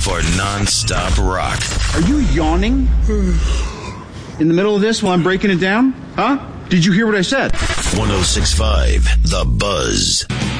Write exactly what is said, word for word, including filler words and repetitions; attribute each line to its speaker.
Speaker 1: for non-stop rock.
Speaker 2: Are you yawning? In the middle of this while I'm breaking it down? Huh? Did you hear what I said?
Speaker 1: one oh six point five The Buzz.